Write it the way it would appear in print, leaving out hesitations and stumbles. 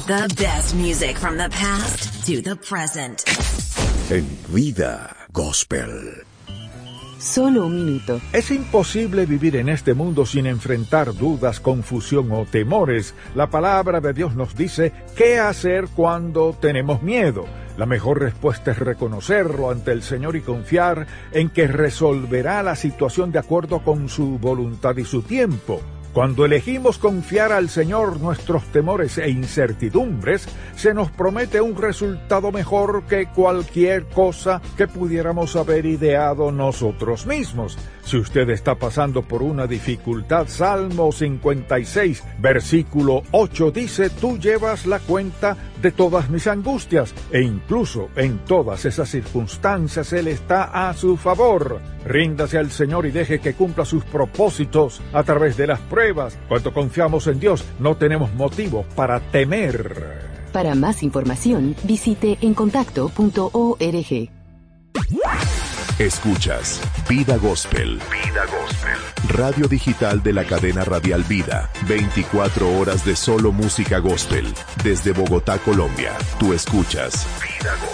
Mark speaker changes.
Speaker 1: The best music from the past to the present.
Speaker 2: En Vida Gospel.
Speaker 3: Solo un minuto.
Speaker 4: Es imposible vivir en este mundo sin enfrentar dudas, confusión o temores. La palabra de Dios nos dice qué hacer cuando tenemos miedo. La mejor respuesta es reconocerlo ante el Señor y confiar en que resolverá la situación de acuerdo con su voluntad y su tiempo. Cuando elegimos confiar al Señor nuestros temores e incertidumbres, se nos promete un resultado mejor que cualquier cosa que pudiéramos haber ideado nosotros mismos. Si usted está pasando por una dificultad, Salmo 56, versículo 8 dice: tú llevas la cuenta de todas mis angustias, e incluso en todas esas circunstancias Él está a su favor. Ríndase al Señor y deje que cumpla sus propósitos a través de las pruebas. Cuando confiamos en Dios, no tenemos motivos para temer.
Speaker 3: Para más información, visite encontacto.org.
Speaker 5: Escuchas Vida Gospel. Vida Gospel. Radio digital de la cadena radial Vida. 24 horas de solo música gospel. Desde Bogotá, Colombia. Tú escuchas Vida Gospel.